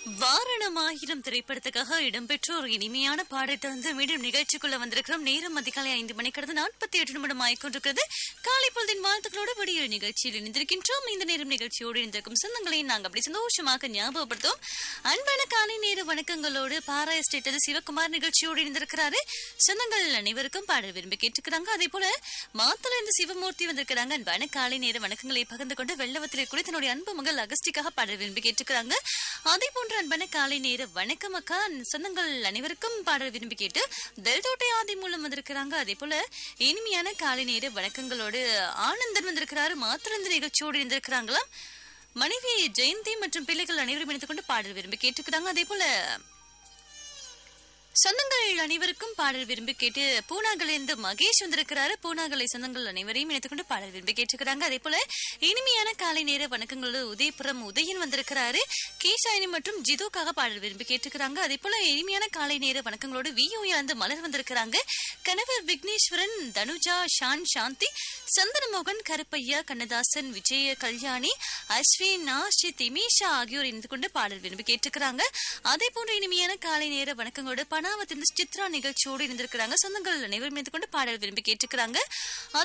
வாரணமாயிரம் திரைப்படத்துக்காக இடம்பெற்ற ஒரு இனிமையான பாடத்தை மீண்டும் நிகழ்ச்சிக்குள்ள வந்திருக்கிறோம். நேரம் அதிகாலை 5 மணி கடந்து 48 நிமிடம் ஆயிக்கொண்டிருக்கிறது. காலை பொழுதின் வாழ்த்துக்களோடு விடியல் நிகழ்ச்சியில் இணைந்திருக்கின்றோம். இந்த நேரம் நிகழ்ச்சியோடு இணைந்திருக்கும் சொந்தங்களை நாங்கள் அப்படி சந்தோஷமாக ஞாபகப்படுத்தும். அன்பான காலை நேர வணக்கங்களோடு பாரா எஸ்டேட் சிவகுமார் நிகழ்ச்சியோடு இணைந்திருக்கிறாரு. சொந்தங்கள் அனைவருக்கும் பாடல் விரும்பி கேட்டுக்கிறாங்க. அதே போல மாத்தல இந்த சிவமூர்த்தி வந்திருக்கிறாங்க. அன்பான காலை நேர வணக்கங்களை பகிர்ந்து கொண்டு வெள்ளவத்திலே கூட தன்னுடைய அன்பு மகள் அகஸ்டிக்காக பாடல் விரும்பி கேட்டுக்கிறாங்க. அதே போன்ற அன்பான காலை நேர வணக்கம் அக்கா சொந்தங்கள் அனைவருக்கும் பாடல் விரும்பி கேட்டு தெல்தோட்டை ஆதி மூலம் வந்திருக்கிறாங்க. அதே போல இனிமையான காலை நேர வணக்கங்களோடு ஆனந்தன் வந்திருக்கிறாரு. மாத்திரந்த நிகழ்ச்சியோடு இருந்திருக்கிறாங்களாம். மனைவி ஜெயந்தி மற்றும் பிள்ளைகள் அனைவரும் இணைத்துக் கொண்டு பாடல் விரும்பி கேட்டுக்கிறாங்க. அதே போல சொந்தங்கள் அனைவருக்கும் பாடல் விரும்பி கேட்டு பூனாகலிருந்து மகேஷ் வந்திருக்கிறாரு. பூனாகலை சொந்தங்கள் அனைவரையும் இணைத்துக் கொண்டு பாடல் விரும்பி கேட்டுக்கிறாங்க. அதே போல இனிமையான காலை நேர வணக்கங்களோடு உதயபுரம் உதயன் வந்திருக்கிறாரு. கேஷாயினி மற்றும் ஜிதுக்காக பாடல் விரும்பி கேட்டுக்கிறாங்க. அதே போல இனிமையான காலை நேர வணக்கங்களோடு வியோயாந்து மலர் வந்திருக்கிறாங்க. கணவர் விக்னேஸ்வரன், தனுஜா, ஷான், சாந்தி, சந்தனமோகன், கருப்பையா, கண்ணதாசன், விஜய கல்யாணி, அஸ்வின், ஆஷி, திமேஷா ஆகியோர் இணைந்து கொண்டு பாடல் விரும்பி கேட்டுக்கிறாங்க. அதே போன்ற இனிமையான காலை நேர வணக்கங்களோடு பனாவத்திலிருந்து சித்ரா நிகழ்ச்சியோடு இருந்திருக்கிறாங்க. சொந்தங்கள் அனைவரும் இணைந்து கொண்டு பாடல் விரும்பி கேட்டுக்கிறாங்க.